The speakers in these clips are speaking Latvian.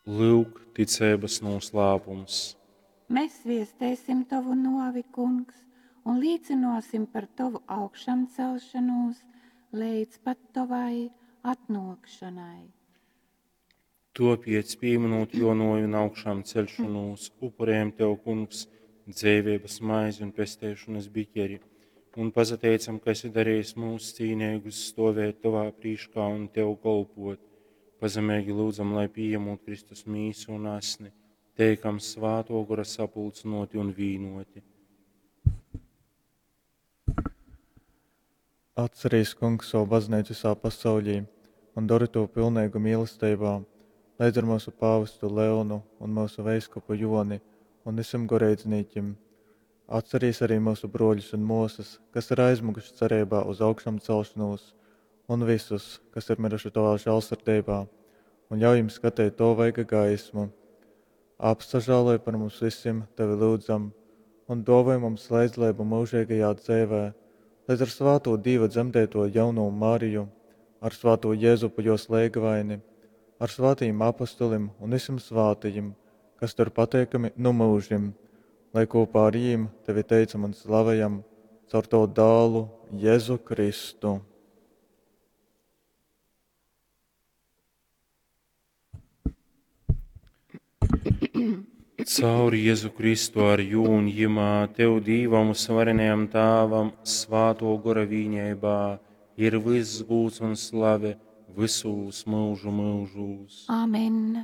Lūk, ticības noslēpums. Mēs viestēsim tavu novi, kungs, un liecinosim par tavu augšām celšanos līdz pat tavai atnākšanai. Topiet pieminot jaunoju un augšām celšanos, upurējam tev, kungs, dzīvības maizi un pestēšanas biķeri, un pazateicam, ka esi darījis mūsu cīnīgus stāvēt tavā prīškā un tev kalpot. Pazemīgi lūdzam, lai pieņemot Kristus mīsu un asni, teikam svāto gora sapulcinoti un vīnoti. Atcerīs, kungs, savu baznīcu visā pasaulī un dari to pilnīgu mīlestībā, līdz ar mūsu pāvestu Leonu un mūsu veiskupu Joni un visam gorēdznīķim. Atcerīs arī mūsu broļus un mūsas, kas ir aizmuguši cerībā uz augšām celšanos, un visus, kas ir miruši tavā žēlsirdībā, un ļauj jums skatīt to vaiga gaismu. Apsažāloj par mums visiem, tevi lūdzam, un dāvāj mums līdzlību mūžīgajā dzīvē, līdz ar svāto Dieva dzemdēto jauno Mariju, ar svāto Jēzupu jos lēgvaini, ar svātajiem apostolim un visiem svātajiem, kas tur pateikami no mūžiem, lai kopā ar viņiem tevi teicam un slavējam caur to dālu Jēzu Kristu. Caur Jēzu Kristu ar jūn jimā tev Dīvam svarenajam tāvam svāto gora vīņaibā ir viss gūts un slave visus mūžu mūžus. Amen.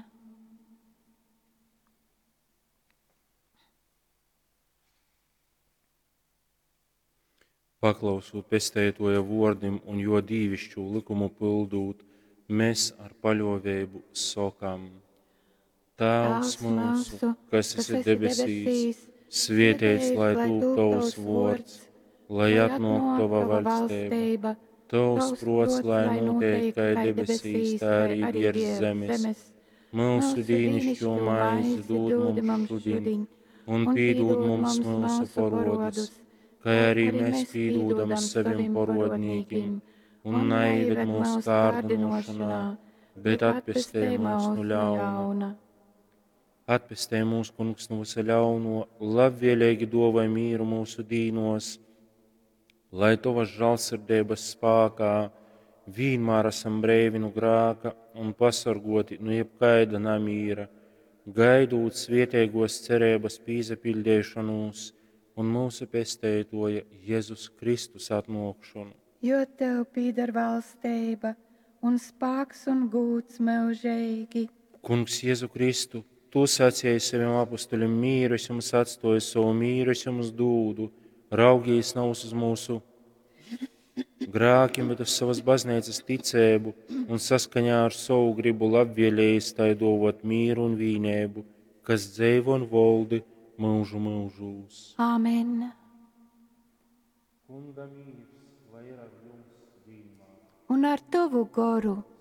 Paklausot pestētoja vordim un jo dīvišķu likumu pildūt, mēs ar paļāvību sokam. Tēvs mūsu, kas esi debesīs, svētīts lai tūp tavs vārds, lai atnāk tava valstība, tavs prots, lai notiek kā debesīs, tā arī virs zemes. Mūsu dīnišķo maizi dod mums šodien, un piedod mums mūsu parodus, kā arī mēs piedodam saviem parodnīkiem, un neieved mūsu kārdinošanā, bet atpestī mūs no ļauna. Atpestē mūsu kungs no visa ļauno, labvēlīgi dāvāj mīru mūsu dīnos, lai tavas žēlsirdības spēkā vienmēr esam brīvi no grēka un pasargoti no jebkaida namīra, gaidot svētīgos cerības piepildīšanos un mūsu pestētoja Jēzus Kristus atnākšanu. Jo tev pieder valstība un spēks un gods mūžīgi. Kungs Jēzu Kristu, tu sacīji saviem apostoļiem mīru, es jums atstāju savu mīru, es jums dūdu, raugies nav uz mūsu grēkiem, bet uz savas baznīcas ticību un saskaņā ar savu gribu labvēlējis tai dāvāt mīru un vīnību, kas dzīvo un valdi mūžu mūžos. Amen. Kunga mīrs, lai ir ar jums vienmēr. Un ar tavu goru.